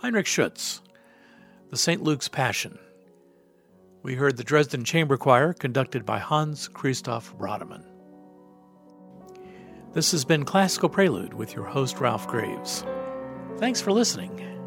Heinrich Schütz, The St. Luke's Passion. We heard the Dresden Chamber Choir, conducted by Hans Christoph Rademann. This has been Classical Prelude with your host, Ralph Graves. Thanks for listening.